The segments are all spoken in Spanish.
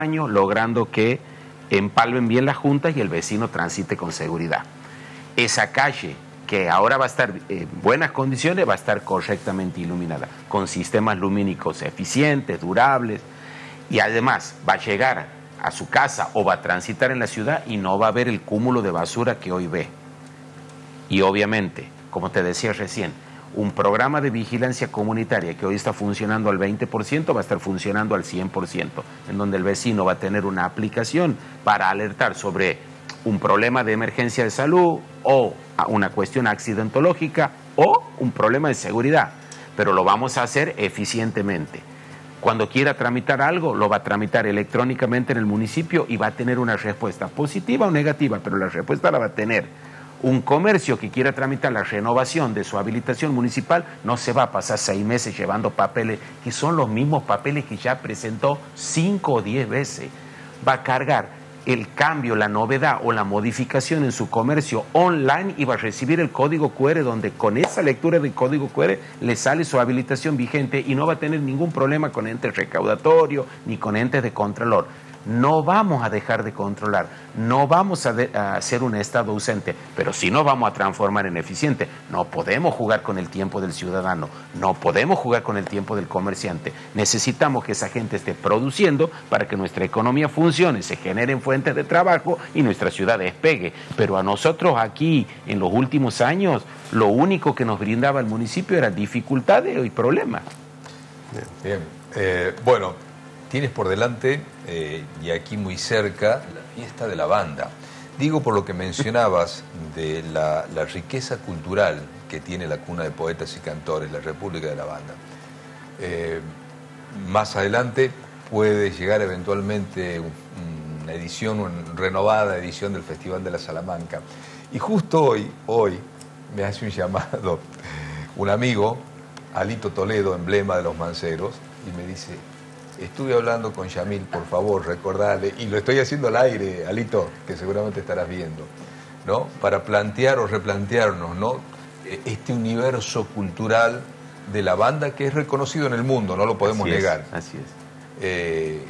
año, logrando que empalmen bien las juntas y el vecino transite con seguridad. Esa calle, que ahora va a estar en buenas condiciones, va a estar correctamente iluminada, con sistemas lumínicos eficientes, durables, y además va a llegar a su casa o va a transitar en la ciudad y no va a haber el cúmulo de basura que hoy ve. Y obviamente, como te decía recién, un programa de vigilancia comunitaria que hoy está funcionando al 20% va a estar funcionando al 100%, en donde el vecino va a tener una aplicación para alertar sobre un problema de emergencia de salud o una cuestión accidentológica o un problema de seguridad, pero lo vamos a hacer eficientemente. Cuando quiera tramitar algo, lo va a tramitar electrónicamente en el municipio y va a tener una respuesta positiva o negativa, pero la respuesta la va a tener. Un comercio que quiera tramitar la renovación de su habilitación municipal no se va a pasar 6 meses llevando papeles que son los mismos papeles que ya presentó 5 o 10 veces. Va a cargar el cambio, la novedad o la modificación en su comercio online y va a recibir el código QR, donde con esa lectura del código QR le sale su habilitación vigente y no va a tener ningún problema con entes recaudatorios ni con entes de contralor. No vamos a dejar de controlar, no vamos a ser un Estado ausente, pero sí nos vamos a transformar en eficiente. No podemos jugar con el tiempo del ciudadano, no podemos jugar con el tiempo del comerciante. Necesitamos que esa gente esté produciendo para que nuestra economía funcione, se generen fuentes de trabajo y nuestra ciudad despegue. Pero a nosotros aquí, en los últimos años, lo único que nos brindaba el municipio eran dificultades y problemas. Bien. Bueno, tienes por delante, y aquí muy cerca, la fiesta de la banda. Digo por lo que mencionabas de la riqueza cultural que tiene la cuna de poetas y cantores, la República de la Banda. Más adelante puede llegar eventualmente una edición, una renovada edición del Festival de la Salamanca. Y justo hoy me hace un llamado un amigo, Alito Toledo, emblema de los manceros, y me dice: estuve hablando con Yamil, por favor, recordale, y lo estoy haciendo al aire, Alito, que seguramente estarás viendo, ¿no? Para plantear o replantearnos, ¿no?, este universo cultural de la banda que es reconocido en el mundo, no lo podemos negar. Así es.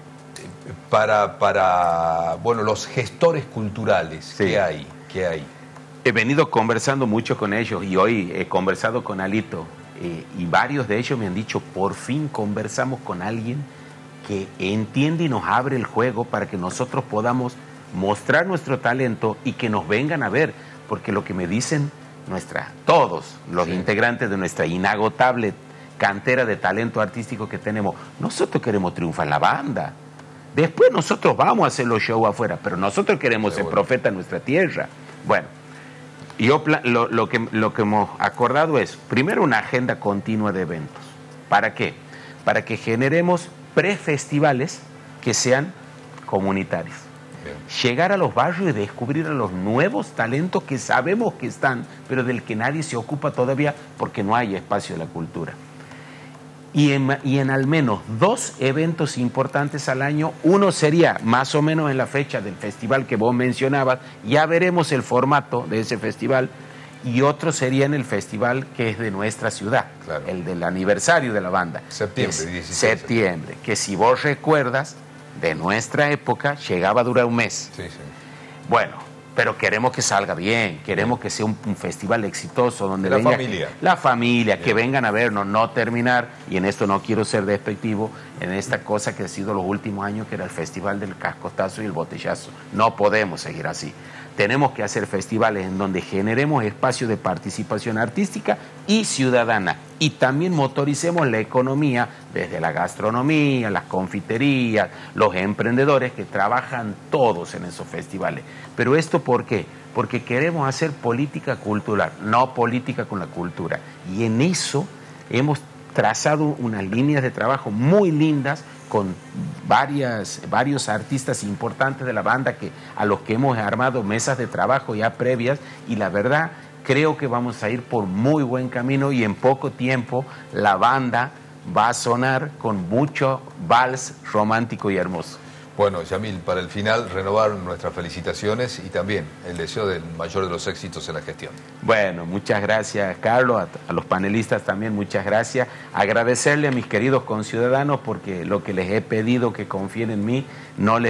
Bueno, los gestores culturales, sí. ¿Qué hay? He venido conversando mucho con ellos y hoy he conversado con Alito y varios de ellos me han dicho: por fin conversamos con alguien que entiende y nos abre el juego para que nosotros podamos mostrar nuestro talento y que nos vengan a ver, porque lo que me dicen todos los integrantes de nuestra inagotable cantera de talento artístico que tenemos, nosotros queremos triunfar en la banda, después nosotros vamos a hacer los shows afuera, pero nosotros queremos ser profeta en nuestra tierra. Bueno, yo lo que hemos acordado es, primero, una agenda continua de eventos. ¿Para qué? Para que generemos prefestivales que sean comunitarios. Bien. Llegar a los barrios y descubrir a los nuevos talentos que sabemos que están, pero del que nadie se ocupa todavía porque no hay espacio de la cultura. Y en al menos 2 eventos importantes al año. Uno sería más o menos en la fecha del festival que vos mencionabas, ya veremos el formato de ese festival, y otro sería en el festival que es de nuestra ciudad, claro, el del aniversario de la banda. Septiembre, 16. Septiembre, que si vos recuerdas, de nuestra época llegaba a durar un mes. Sí. Bueno, pero queremos que salga bien, queremos que sea un festival exitoso, donde venga la familia, que vengan a vernos, no terminar, y en esto no quiero ser despectivo, en esta cosa que ha sido los últimos años, que era el festival del cascotazo y el botellazo. No podemos seguir así. Tenemos que hacer festivales en donde generemos espacios de participación artística y ciudadana, y también motoricemos la economía desde la gastronomía, las confiterías, los emprendedores que trabajan todos en esos festivales. Pero ¿esto por qué? Porque queremos hacer política cultural, no política con la cultura. Y en eso hemos trazado unas líneas de trabajo muy lindas con varios artistas importantes de la banda a los que hemos armado mesas de trabajo ya previas, y la verdad creo que vamos a ir por muy buen camino, y en poco tiempo la banda va a sonar con mucho vals romántico y hermoso. Bueno, Yamil, para el final, renovar nuestras felicitaciones y también el deseo del mayor de los éxitos en la gestión. Bueno, muchas gracias, Carlos, a los panelistas también, muchas gracias. Agradecerle a mis queridos conciudadanos porque lo que les he pedido que confíen en mí no les